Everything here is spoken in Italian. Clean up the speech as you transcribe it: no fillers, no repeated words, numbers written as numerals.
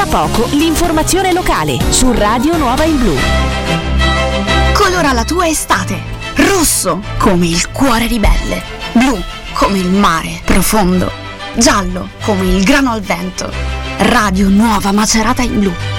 Tra poco l'informazione locale su Radio Nuova in Blu. Colora la tua estate. Rosso come il cuore ribelle. Blu come il mare profondo. Giallo come il grano al vento. Radio Nuova Macerata in Blu.